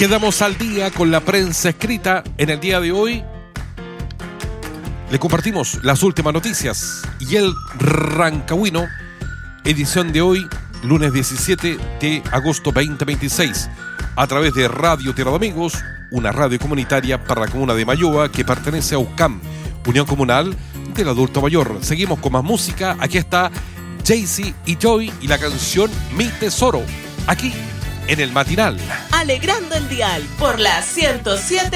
Quedamos al día con la prensa escrita. En el día de hoy le compartimos las últimas noticias y el Rancagüino, edición de hoy, lunes 17 de agosto 2026, a través de Radio Tierra de Amigos, una radio comunitaria para la comuna de Mayoa que pertenece a UCAM, Unión Comunal del Adulto Mayor. Seguimos con más música. Aquí está Jaycee y Joy y la canción Mi Tesoro, aquí en el matinal. Alegrando el dial por la 107.